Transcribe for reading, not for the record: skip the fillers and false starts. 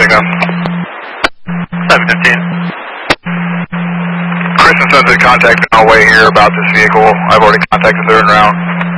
now. 715. Christensen's in contact on our way here about this vehicle. I've already contacted third round.